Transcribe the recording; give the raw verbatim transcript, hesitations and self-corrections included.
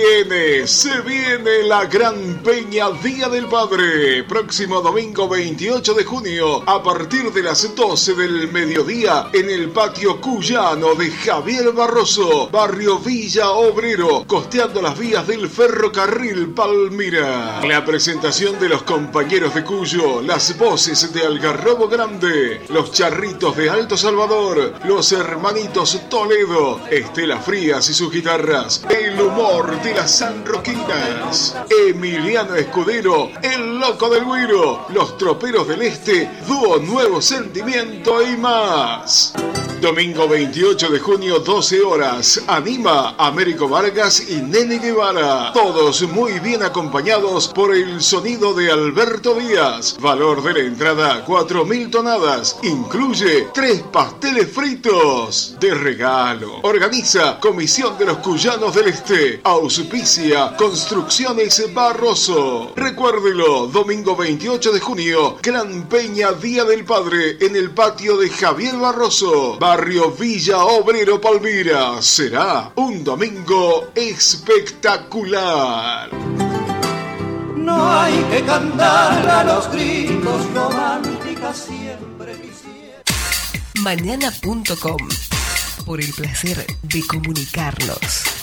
viene, se viene la Gran Peña Día del Padre. Próximo domingo veintiocho de junio, a partir de las doce del mediodía, en el patio Cuyano de Javier Barroso, barrio Villa Obrero, costeando las vías del ferrocarril Palmira. La presentación de los compañeros de Cuyo, las voces de Algarrobo Grande, los charritos de Alto Salvador, los hermanitos Toledo, Estela Frías y sus guitarras, el humor de las sanroquinas, Emiliano Escudero, el loco del Güiro, los troperos del Este, dúo Nuevo Sentimiento y más. Domingo veintiocho de junio, doce horas. Anima Américo Vargas y Nene Guevara. Todos muy bien acompañados por el sonido de Alberto Díaz. Valor de la entrada, cuatro mil tonadas. Incluye tres pasteles fritos de regalo. Organiza Comisión de los Cuyanos del Este. Auspicia Construcciones Barroso. Recuérdelo, domingo veintiocho de junio, Gran Peña Día del Padre en el patio de Javier Barroso, barrio Villa Obrero Palmira. Será un domingo espectacular. No hay que cantar a los gritos, románticas siempre quisiera. Mañana punto com, por el placer de comunicarnos.